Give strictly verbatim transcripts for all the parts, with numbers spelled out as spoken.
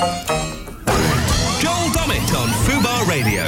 Joel Dommett on Fubar Radio.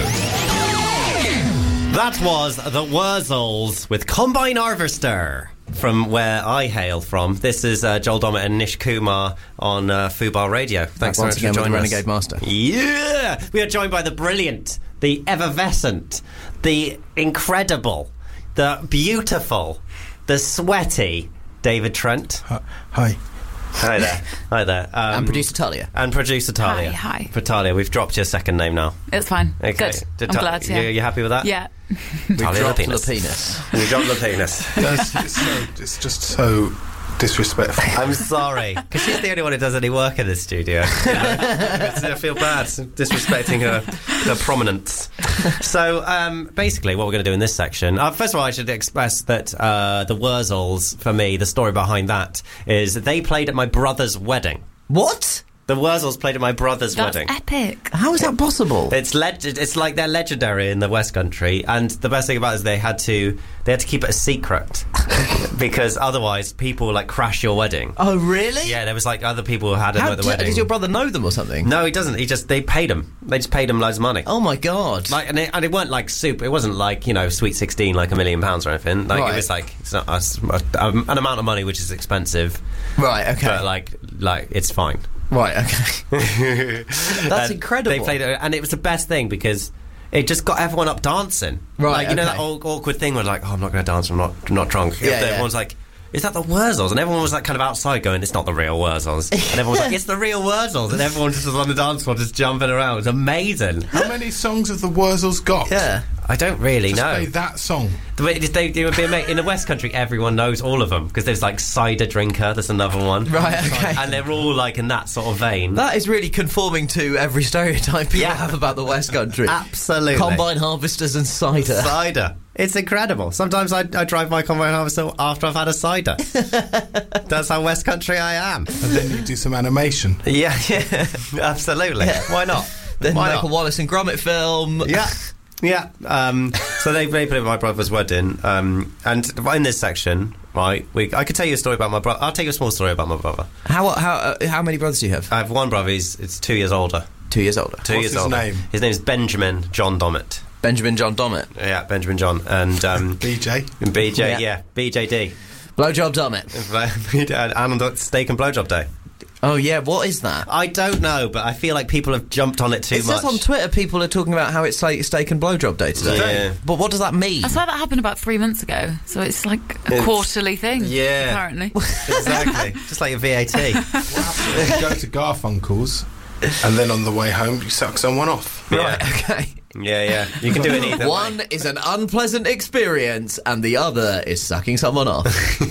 That was the Wurzels with Combine Harvester from where I hail from. This is uh, Joel Dommett and Nish Kumar on uh, Fubar Radio. Thanks so much for joining us. Renegade Master. Yeah! We are joined by the brilliant, the effervescent, the incredible, the beautiful, the sweaty David Trent. Uh, hi. Hi there. Hi there. Um, and producer Talia. And producer Talia. Hi, hi. For Talia, we've dropped your second name now. It's fine. Okay. Good. Did I'm Ta- glad, yeah. You, you happy with that? Yeah. We Talia dropped the penis. the penis. We dropped the penis. That's, it's, so, it's just so disrespectful. I'm sorry, because she's the only one who does any work in this studio. You know? I feel bad disrespecting her, her prominence. So, um, basically, what we're going to do in this section... Uh, first of all, I should express that uh, the Wurzels, for me, the story behind that is they played at my brother's wedding. What? The Wurzels played at my brother's That's wedding. epic. How is that possible? It's leg- It's like they're legendary in the West Country, and the best thing about it is they had to they had to keep it a secret because otherwise people like crash your wedding. Oh, really? Yeah, there was like other people who had him How at the d- wedding. Did your brother know them or something? No, he doesn't. He just they paid him. They just paid him loads of money. Oh my god! Like, and it, and it weren't like super. It wasn't like, you know, Sweet Sixteen, like a million pounds or anything. Like Right. it was like it's not a, a, an amount of money which is expensive, Right. Okay. but like like it's fine. Right. Okay. That's And incredible. They played it, and it was the best thing because it just got everyone up dancing. Right, Like, you know okay. that old, awkward thing where like, oh, I'm not going to dance. I'm not I'm not drunk. Yeah, Everyone's yeah. like, is that the Wurzels? And everyone was like kind of outside going, it's not the real Wurzels. And everyone was like, it's the real Wurzels. And everyone just was on the dance floor just jumping around. It was amazing. How many songs have the Wurzels got? Yeah. I don't really Just know. play that song. The way- They, they would be ama- in the West Country, everyone knows all of them because there's like Cider Drinker, there's another one. Right. Okay. And they're all like in that sort of vein. That is really conforming to every stereotype people Yeah. have about the West Country. Absolutely. Combine harvesters and cider. Cider. It's incredible. Sometimes I, I drive my Combine Harvester after I've had a cider. That's how West Country I am. And then you do some animation. Yeah, yeah, absolutely. Yeah. Why not? Then Why make not? a Wallace and Gromit film. Yeah. Yeah, um, so they, they played at my brother's wedding, um, and in this section, right, we, I could tell you a story about my brother. I'll tell you a small story about my brother. How how uh, how many brothers do you have? I have one brother, he's it's two years older. Two years older. Two What's years his older. name? His name's Benjamin John Dommett. Benjamin John Dommett. Yeah, Benjamin John. And um, B J. B J, Yeah. yeah, B J D. Blowjob Dommett. And on Steak and Blowjob Day. Oh yeah, what is that? I don't know, but I feel like people have jumped on it too It much. says on Twitter people are talking about how it's like steak and blowjob day today. Yeah. But what does that mean? I saw that happen about three months ago, so it's like a It's- quarterly thing. Yeah. Apparently. Exactly. Just like a V A T. You go to Garfunkel's, and then on the way home, you suck someone off. Right, Yeah. okay. Yeah, yeah. You can do it either One way. is an unpleasant experience and the other is sucking someone off.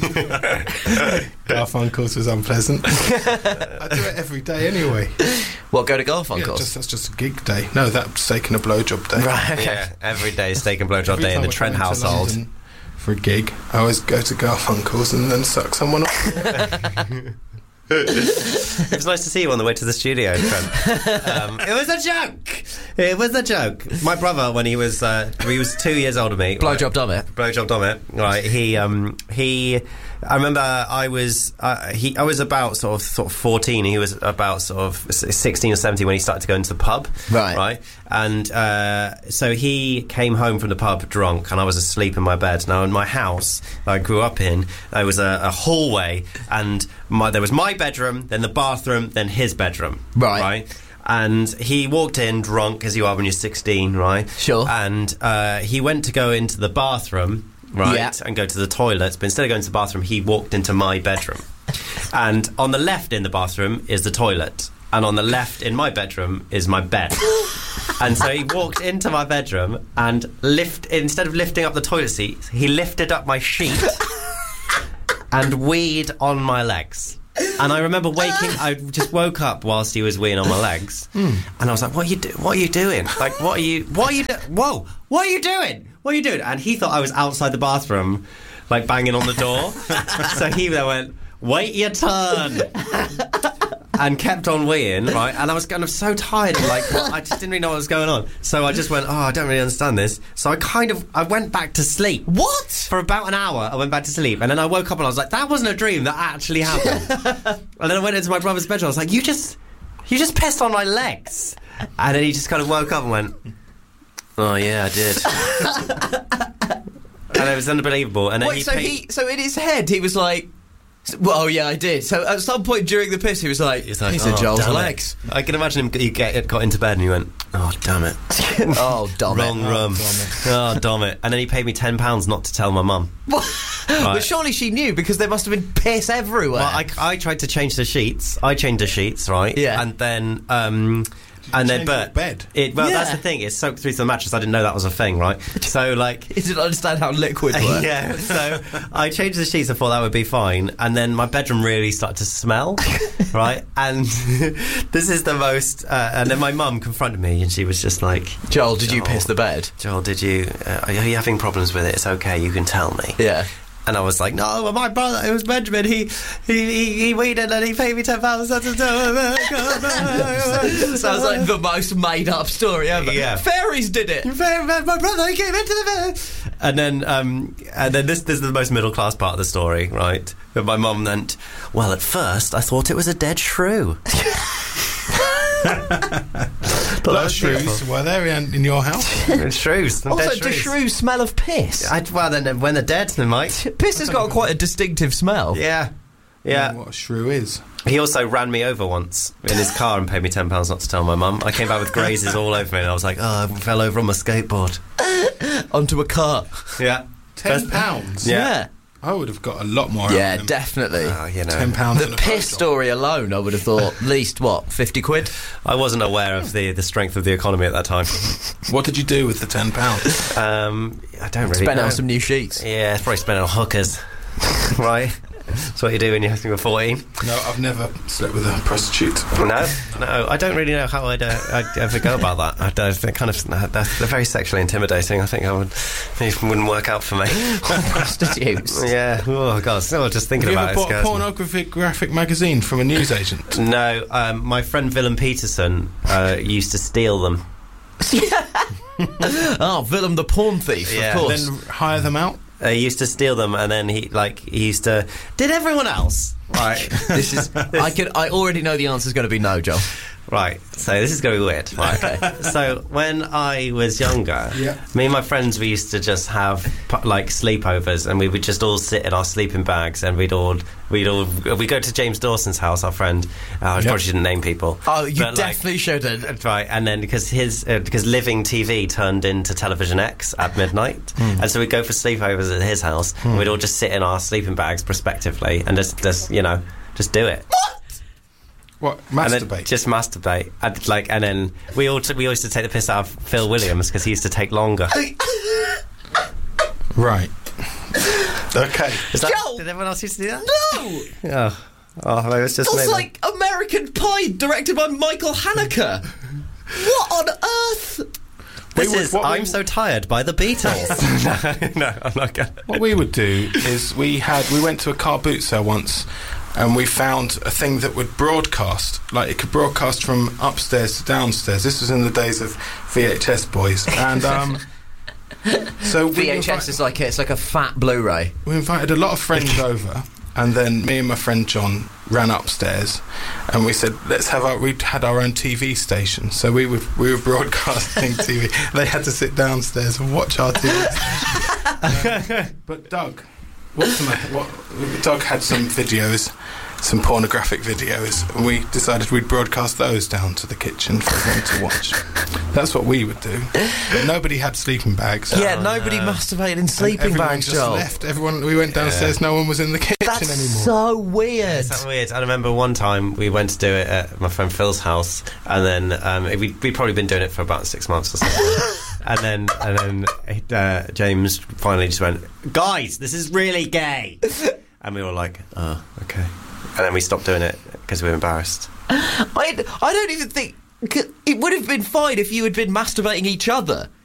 Garfunkel's was unpleasant. I do it every day anyway. What, go to Yeah, Garfunkel's? just, that's just a gig day. No, that's taking a blowjob day. Right, okay. Yeah, every day is Steak and Blowjob Every Day in time the I Trent come into household. London for a gig, I always go to Garfunkel's and then suck someone off. It was nice to see you on the way to the studio, Trent. Um, it was a joke. It was a joke. My brother, when he was uh, he was two years older than me. Blowjob Dommett. Blowjob Dommett. Right. He um he. I remember I was uh, he I was about sort of sort of fourteen. He was about sort of sixteen or seventeen when he started to go into the pub. Right. Right. And uh, so he came home from the pub drunk, and I was asleep in my bed. Now in my house I grew up in, there was a, a hallway, and my, there was my bedroom, then the bathroom, then his bedroom. Right. Right. And he walked in drunk, as you are when you're sixteen, right? Sure. And uh, he went to go into the bathroom, right, Yeah. and go to the toilets. But instead of going to the bathroom, he walked into my bedroom. And on the left in the bathroom is the toilet, and on the left in my bedroom is my bed. And so he walked into my bedroom and lift instead of lifting up the toilet seat, he lifted up my sheet and weed on my legs. And I remember waking. I just woke up whilst he was weeing on my legs, and I was like, "What are you do? What are you doing? Like, what are you? What are you? Do- Whoa! What are you doing? What are you doing?" And he thought I was outside the bathroom, like banging on the door. So he then went, "Wait your turn," and kept on weeing, right? And I was kind of so tired, like well, I just didn't really know what was going on. So I just went, "Oh, I don't really understand this." So I kind of I went back to sleep. What? For about an hour, I went back to sleep, and then I woke up and I was like, that wasn't a dream, that actually happened. And then I went into my brother's bedroom, I was like, you just... you just pissed on my legs. And then he just kind of woke up and went, oh, yeah, I did. And it was unbelievable. And then Wait, he so paid- he, so in his head, he was like, well, yeah, I did. So at some point during the piss, he was like, He's like, these are "Oh, Joel's damn it." legs. I can imagine him. He get, got into bed and he went, "Oh damn it, Oh, damn wrong it. rum, oh damn it." And then he paid me ten pounds not to tell my mum. But surely she knew, because there must have been piss everywhere. Well, I, I tried to change the sheets. I changed the sheets, right? Yeah. And then, um, and then, change but your bed? It, well, Yeah. that's the thing. It's soaked through to the mattress. I didn't know that was a thing, right? So like. He didn't understand how liquid worked. Yeah, so I changed the sheets. I thought that would be fine, and then my bedroom really started to smell, right? And this is the most. Uh, and then my mum confronted me, and she was just like, Joel, did you Joel. piss the bed? "Joel, did you? Uh, are you having problems with it? It's okay. You can tell me." Yeah. And I was like, "No, my brother, it was Benjamin. He he he, he weeded and he paid me ten pounds." Sounds like the most made-up story ever. Yeah. Fairies did it. My brother, he came into the bed. And then, um, and then this, this is the most middle class part of the story, right? But my mum went, "Well, at first I thought it was a dead shrew." Blood shrews were there in, in your house? Shrews. Also, dead does shrews smell of piss? I, well, then when they're dead, they might. Piss has got quite a distinctive smell. Yeah. I Yeah. don't know what a shrew is. He also ran me over once in his car and paid me ten pounds not to tell my mum. I came back with grazes all over me, and I was like, "Oh, I fell over on my skateboard." Onto a car. Yeah. Ten pounds? Yeah. I would have got a lot more Yeah, out of him. definitely. Oh, you know. Ten pounds. The piss story alone, I would have thought, at least, what, fifty quid? I wasn't aware of the, the strength of the economy at that time. What did you do with the ten pounds? Um, I don't really Spent know. on some new sheets. Yeah, it's probably spent on hookers. Right? That's what you do when you're when you're fourteen. No, I've never slept with a prostitute. No, no, I don't really know how I'd, uh, I'd ever go about that. I don't, they're kind of they're, they're very sexually intimidating. I think I would it wouldn't work out for me. Prostitutes. Yeah. Oh god, still just thinking Have you about ever it. bought a scares me. pornographic graphic magazine from a newsagent? No, um, my friend Willem Peterson uh, used to steal them. Oh, Willem the porn thief, Yeah. of course. Then hire them out? Uh, he used to steal them, and then he like he used to. Did everyone else? Right. This is. I can. I already know the answer's going to be no, Joel. Right, so this is going to be weird. Right. So when I was younger, Yeah. me and my friends, we used to just have pu- like sleepovers, and we would just all sit in our sleeping bags, and we'd all we'd all we go to James Dawson's house, our friend. Uh, I Yep. probably shouldn't name people. Oh, you but, like, definitely shouldn't. Right, and then because his uh, because Living T V turned into Television X at midnight, and so we'd go for sleepovers at his house, and we'd all just sit in our sleeping bags prospectively, and just, just you know, just do it. What? And then Masturbate? just masturbate, and like, and then we all t- we used to take the piss out of Phil Williams because he used to take longer. Right. Okay. Is that, Joel! did everyone else used to do that? No! Oh, oh, maybe it's just That's me. like American Pie, directed by Michael Haneke. What on earth? This We would- is what we- I'm so tired by the Beatles. no, no, I'm not going. What we would do is we had we went to a car boot sale once, and we found a thing that would broadcast, like it could broadcast from upstairs to downstairs. This was in the days of V H S boys, and um, so we V H S invi- is like a, it's like a fat Blu-ray. we invited a lot of friends over, and then me and my friend John ran upstairs, and we said, let's have our. We had our own T V station, so we would we were broadcasting T V. They had to sit downstairs and watch our T V station. But Doug, what's the matter? What, Doug had some videos, some pornographic videos, and we decided we'd broadcast those down to the kitchen for them to watch. That's what we would do. But nobody had sleeping bags. Yeah, nobody masturbated in sleeping Everyone bags, just Joel. left. Everyone. We went downstairs. No one was in the kitchen That's anymore. so weird. Is that weird? I remember one time we went to do it at my friend Phil's house, and then um, we'd, we'd probably been doing it for about six months or something. and then, and then uh, James finally just went, "Guys, this is really gay," and we were like, "Oh, okay." And then we stopped doing it because we were embarrassed. I, I don't even think... It would have been fine if you had been masturbating each other.